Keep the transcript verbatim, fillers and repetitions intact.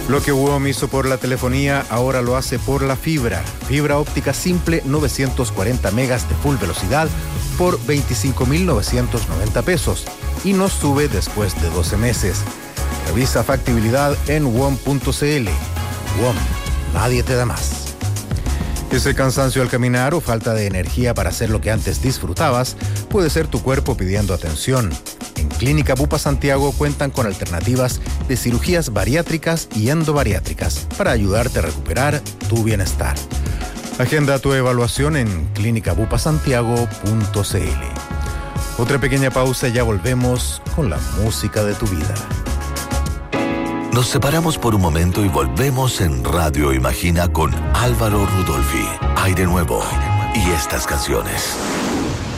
Lo que WOM hizo por la telefonía, ahora lo hace por la fibra. Fibra óptica simple, novecientos cuarenta megas de full velocidad por veinticinco mil novecientos noventa pesos. Y no sube después de doce meses. Revisa factibilidad en W O M punto c l. WOM, nadie te da más. Ese cansancio al caminar o falta de energía para hacer lo que antes disfrutabas puede ser tu cuerpo pidiendo atención. En Clínica Bupa Santiago cuentan con alternativas de cirugías bariátricas y endobariátricas para ayudarte a recuperar tu bienestar. Agenda tu evaluación en clínica bupa santiago punto c l. Otra pequeña pausa y ya volvemos con la música de tu vida. Nos separamos por un momento y volvemos en Radio Imagina con Álvaro Rudolphy. Aire nuevo y estas canciones.